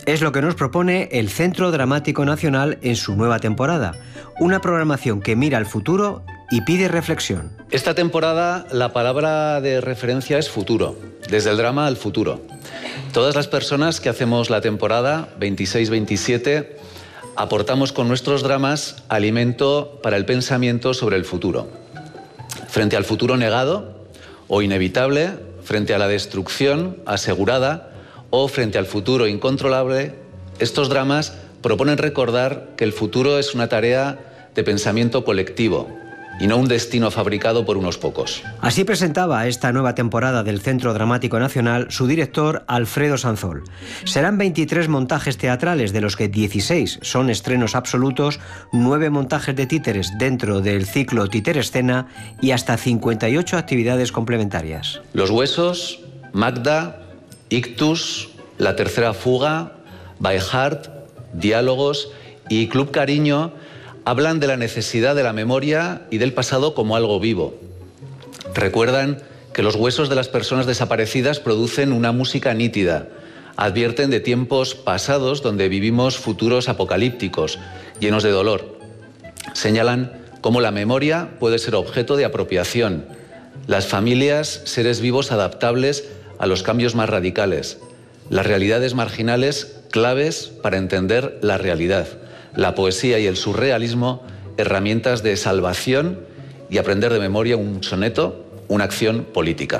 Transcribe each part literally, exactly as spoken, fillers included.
Es lo que nos propone el Centro Dramático Nacional en su nueva temporada, una programación que mira al futuro y pide reflexión. Esta temporada la palabra de referencia es futuro, desde el drama al futuro. Todas las personas que hacemos la temporada veintiséis veintisiete aportamos con nuestros dramas alimento para el pensamiento sobre el futuro. Frente al futuro negado o inevitable, frente a la destrucción asegurada o frente al futuro incontrolable, estos dramas proponen recordar que el futuro es una tarea de pensamiento colectivo y no un destino fabricado por unos pocos. Así presentaba esta nueva temporada del Centro Dramático Nacional su director Alfredo Sanzol. Serán veintitrés montajes teatrales, de los que dieciséis son estrenos absolutos, nueve montajes de títeres dentro del ciclo Títerescena y hasta cincuenta y ocho actividades complementarias. Los Huesos, Magda, Ictus, La Tercera Fuga, By Heart, Diálogos y Club Cariño hablan de la necesidad de la memoria y del pasado como algo vivo. Recuerdan que los huesos de las personas desaparecidas producen una música nítida. Advierten de tiempos pasados donde vivimos futuros apocalípticos, llenos de dolor. Señalan cómo la memoria puede ser objeto de apropiación. Las familias, seres vivos adaptables a los cambios más radicales. Las realidades marginales, claves para entender la realidad. La poesía y el surrealismo, herramientas de salvación y aprender de memoria un soneto, una acción política.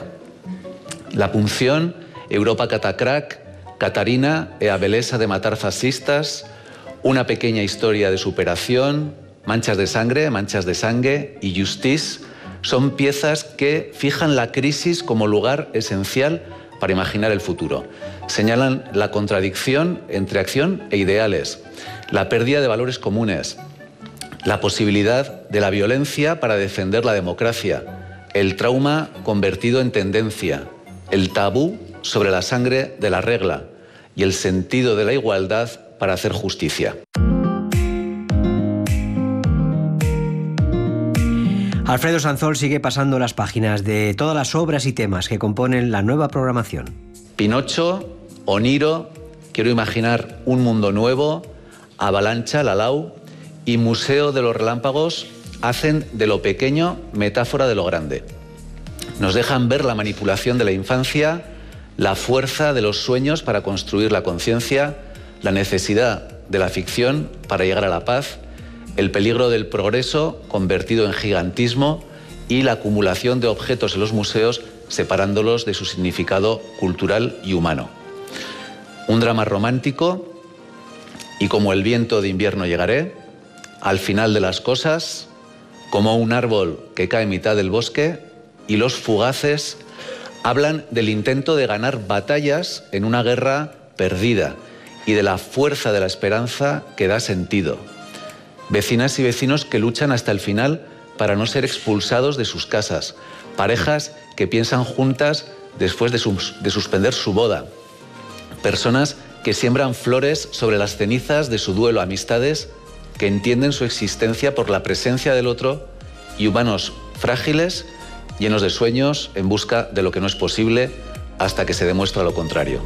La punción, Europa Catacrac, Catarina e a beleza de matar fascistas, una pequeña historia de superación, Manchas de sangre, manchas de sangue y Justice son piezas que fijan la crisis como lugar esencial para imaginar el futuro. Señalan la contradicción entre acción e ideales, la pérdida de valores comunes, la posibilidad de la violencia para defender la democracia, el trauma convertido en tendencia, el tabú sobre la sangre de la regla y el sentido de la igualdad para hacer justicia. Alfredo Sanzol sigue pasando las páginas de todas las obras y temas que componen la nueva programación. Pinocho, Oniro, Quiero imaginar un mundo nuevo, Avalancha, Lalau y Museo de los Relámpagos hacen de lo pequeño metáfora de lo grande. Nos dejan ver la manipulación de la infancia, la fuerza de los sueños para construir la conciencia, la necesidad de la ficción para llegar a la paz, el peligro del progreso convertido en gigantismo y la acumulación de objetos en los museos separándolos de su significado cultural y humano. Un drama romántico y como el viento de invierno llegaré, al final de las cosas, como un árbol que cae en mitad del bosque, y los fugaces hablan del intento de ganar batallas en una guerra perdida y de la fuerza de la esperanza que da sentido. Vecinas y vecinos que luchan hasta el final para no ser expulsados de sus casas, parejas que piensan juntas después de, sus, de suspender su boda, personas que siembran flores sobre las cenizas de su duelo, amistades que entienden su existencia por la presencia del otro y humanos frágiles, llenos de sueños, en busca de lo que no es posible hasta que se demuestra lo contrario.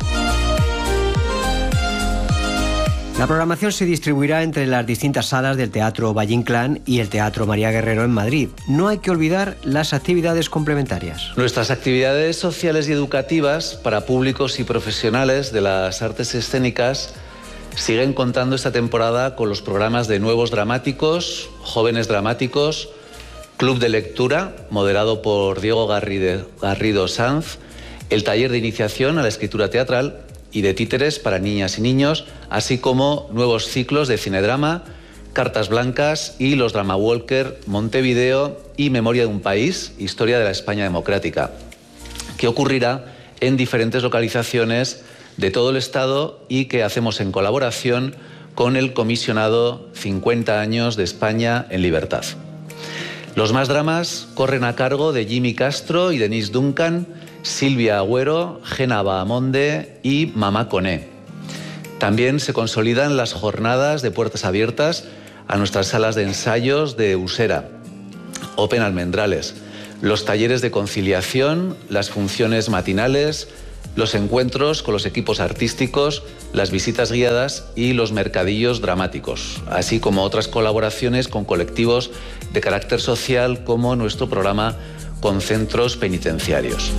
La programación se distribuirá entre las distintas salas del Teatro Valle Inclán y el Teatro María Guerrero en Madrid. No hay que olvidar las actividades complementarias. Nuestras actividades sociales y educativas para públicos y profesionales de las artes escénicas siguen contando esta temporada con los programas de Nuevos Dramáticos, Jóvenes Dramáticos, Club de Lectura, moderado por Diego Garrido, Garrido Sanz, el taller de iniciación a la escritura teatral y de títeres para niñas y niños, así como nuevos ciclos de cinedrama, Cartas Blancas y los Drama Walker, Montevideo y Memoria de un País, Historia de la España Democrática, que ocurrirá en diferentes localizaciones de todo el Estado y que hacemos en colaboración con el comisionado cincuenta años de España en Libertad. Los más dramas corren a cargo de Jimmy Castro y Denise Duncan, Silvia Agüero, Gena Bahamonde y Mamá Coné. También se consolidan las jornadas de puertas abiertas a nuestras salas de ensayos de Usera, Open Almendrales, los talleres de conciliación, las funciones matinales, los encuentros con los equipos artísticos, las visitas guiadas y los mercadillos dramáticos, así como otras colaboraciones con colectivos de carácter social como nuestro programa con centros penitenciarios.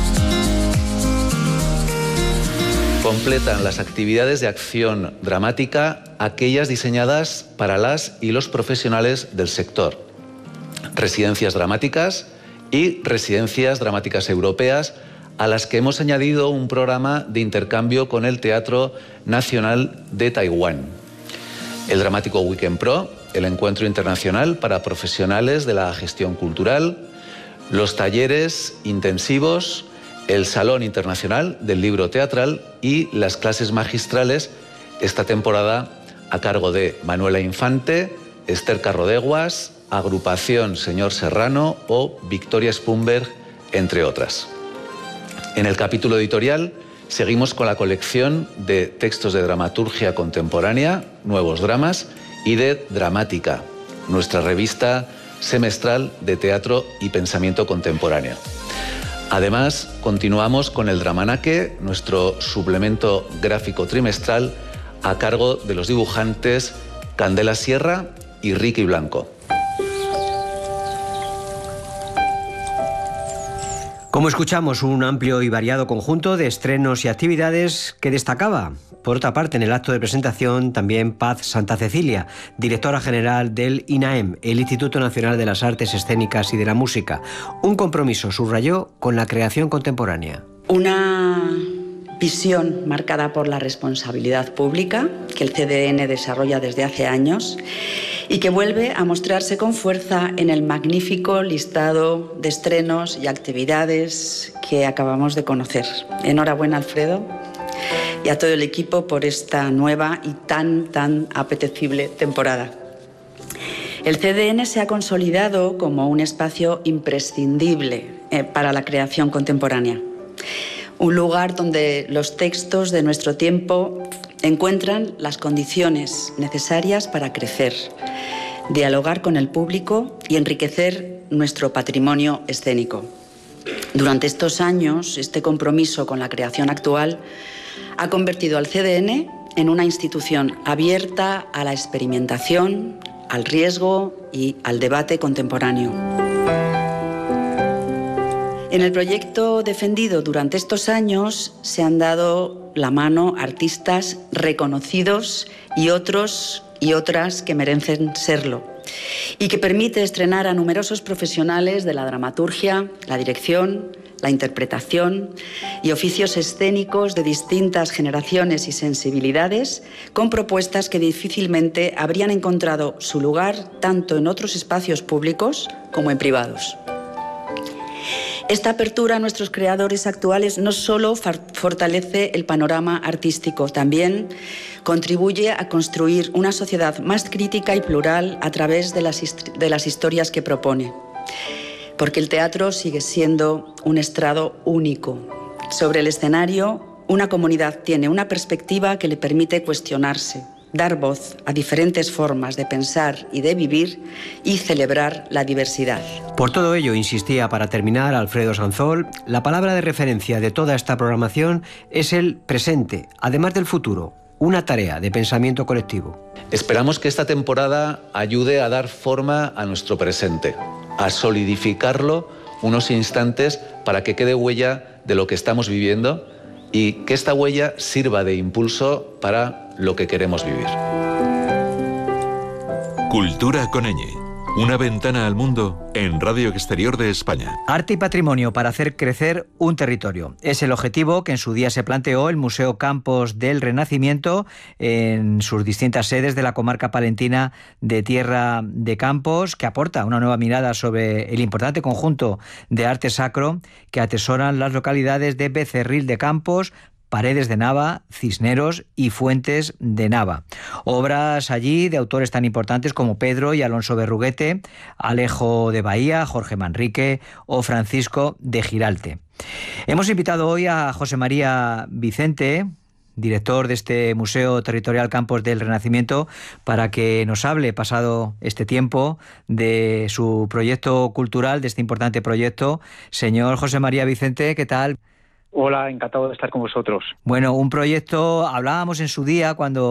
Completan las actividades de acción dramática aquellas diseñadas para las y los profesionales del sector. Residencias dramáticas y residencias dramáticas europeas, a las que hemos añadido un programa de intercambio con el Teatro Nacional de Taiwán. El Dramático Weekend Pro, el encuentro internacional para profesionales de la gestión cultural, los talleres intensivos, el Salón Internacional del Libro Teatral y las clases magistrales esta temporada a cargo de Manuela Infante, Esther Carrodeguas, Agrupación Señor Serrano o Victoria Spunberg, entre otras. En el capítulo editorial seguimos con la colección de textos de dramaturgia contemporánea, Nuevos Dramas, y de Dramática, nuestra revista semestral de teatro y pensamiento contemporáneo. Además, continuamos con el Dramanaque, nuestro suplemento gráfico trimestral a cargo de los dibujantes Candela Sierra y Ricky Blanco. Como escuchamos, un amplio y variado conjunto de estrenos y actividades que destacaba. Por otra parte, en el acto de presentación, también Paz Santa Cecilia, directora general del INAEM, el Instituto Nacional de las Artes Escénicas y de la Música. Un compromiso, subrayó, con la creación contemporánea. Una visión marcada por la responsabilidad pública que el C D N desarrolla desde hace años y que vuelve a mostrarse con fuerza en el magnífico listado de estrenos y actividades que acabamos de conocer. Enhorabuena, Alfredo, y a todo el equipo por esta nueva y tan, tan apetecible temporada. El C D N se ha consolidado como un espacio imprescindible eh, para la creación contemporánea. Un lugar donde los textos de nuestro tiempo encuentran las condiciones necesarias para crecer, dialogar con el público y enriquecer nuestro patrimonio escénico. Durante estos años, este compromiso con la creación actual ha convertido al C D N en una institución abierta a la experimentación, al riesgo y al debate contemporáneo. En el proyecto defendido durante estos años se han dado la mano artistas reconocidos y otros y otras que merecen serlo, y que permite estrenar a numerosos profesionales de la dramaturgia, la dirección, la interpretación y oficios escénicos de distintas generaciones y sensibilidades, con propuestas que difícilmente habrían encontrado su lugar tanto en otros espacios públicos como en privados. Esta apertura a nuestros creadores actuales no solo fortalece el panorama artístico, también contribuye a construir una sociedad más crítica y plural a través de las, de las historias que propone. Porque el teatro sigue siendo un estrado único. Sobre el escenario, una comunidad tiene una perspectiva que le permite cuestionarse, dar voz a diferentes formas de pensar y de vivir y celebrar la diversidad. Por todo ello, insistía para terminar Alfredo Sanzol, la palabra de referencia de toda esta programación es el presente, además del futuro, una tarea de pensamiento colectivo. Esperamos que esta temporada ayude a dar forma a nuestro presente, a solidificarlo unos instantes para que quede huella de lo que estamos viviendo y que esta huella sirva de impulso para lo que queremos vivir. Cultura con ñ, una ventana al mundo en Radio Exterior de España. Arte y patrimonio para hacer crecer un territorio. Es el objetivo que en su día se planteó el Museo Campos del Renacimiento en sus distintas sedes de la comarca palentina de Tierra de Campos, que aporta una nueva mirada sobre el importante conjunto de arte sacro que atesoran las localidades de Becerril de Campos, Paredes de Nava, Cisneros y Fuentes de Nava. Obras allí de autores tan importantes como Pedro y Alonso Berruguete, Alejo de Bahía, Jorge Manrique o Francisco de Giralte. Hemos invitado hoy a José María Vicente, director de este Museo Territorial Campos del Renacimiento, para que nos hable, pasado este tiempo, de su proyecto cultural, de este importante proyecto. Señor José María Vicente, ¿qué tal? Hola, encantado de estar con vosotros. Bueno, un proyecto, hablábamos en su día cuando